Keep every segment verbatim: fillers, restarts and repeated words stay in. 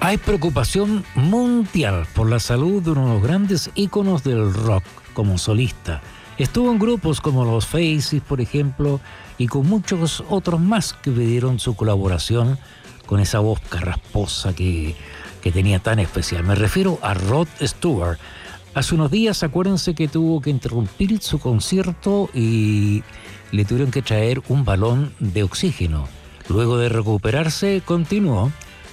Hay preocupación mundial por la salud de uno de los grandes íconos del rock como solista. Estuvo en grupos como los Faces, por ejemplo, y con muchos otros más que pidieron su colaboración con esa voz carrasposa que, que tenía tan especial. Me refiero a Rod Stewart. Hace unos días, acuérdense que tuvo que interrumpir su concierto y le tuvieron que traer un balón de oxígeno. Luego de recuperarse, continuó,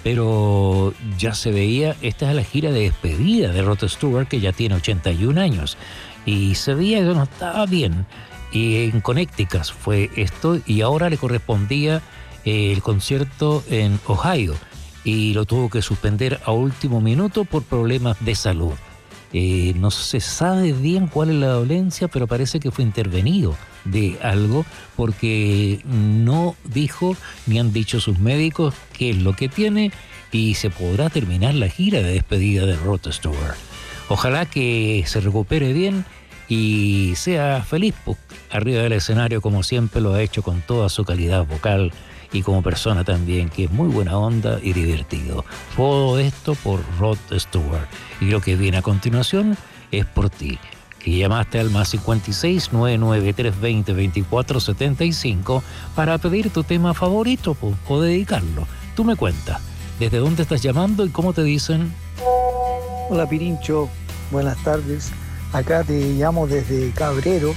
pero ya se veía, esta es la gira de despedida de Rod Stewart, que ya tiene ochenta y un años, y se veía que no estaba bien. Y en Connecticut fue esto, y ahora le correspondía eh, el concierto en Ohio, y lo tuvo que suspender a último minuto por problemas de salud. Eh, no se sabe bien cuál es la dolencia, pero parece que fue intervenido de algo, porque no dijo ni han dicho sus médicos qué es lo que tiene, y se podrá terminar la gira de despedida de Rod Stewart. Ojalá que se recupere bien y sea feliz pues, arriba del escenario, como siempre lo ha hecho, con toda su calidad vocal y como persona también, que es muy buena onda y divertido. Todo esto por Rod Stewart. Y lo que viene a continuación es por ti, que llamaste al más cincuenta y seis, noventa y nueve, trescientos veinte, veinticuatro setenta y cinco para pedir tu tema favorito po, o dedicarlo. Tú me cuentas, ¿desde dónde estás llamando y cómo te dicen? Hola Pirincho, buenas tardes. Acá te llamo desde Cabrero.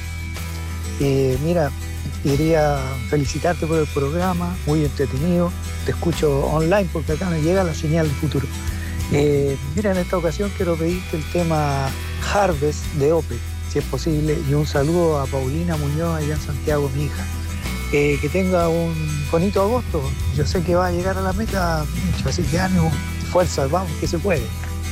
Eh, mira, quería felicitarte por el programa, muy entretenido. Te escucho online porque acá me llega la señal del futuro. Eh, mira, en esta ocasión quiero pedirte el tema Harvest de Opeth, si es posible, y un saludo a Paulina Muñoz allá en Santiago, mi hija. Eh, que tenga un bonito agosto. Yo sé que va a llegar a la meta, así que ánimo, fuerza, vamos, que se puede.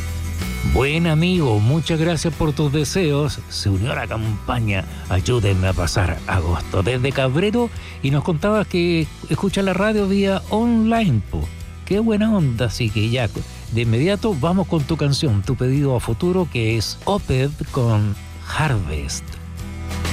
Buen amigo, muchas gracias por tus deseos. Se unió a la campaña Ayúdenme a pasar agosto desde Cabrero, y nos contabas que escucha la radio vía online, po. Qué buena onda, así que ya de inmediato vamos con tu canción, tu pedido a futuro, que es Opeth con Harvest.